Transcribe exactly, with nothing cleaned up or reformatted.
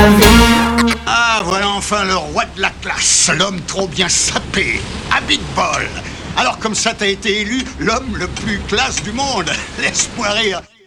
Ah, voilà enfin le roi de la classe, l'homme trop bien sapé, habit de bol. Alors comme ça, t'as été élu l'homme le plus classe du monde. Laisse-moi rire.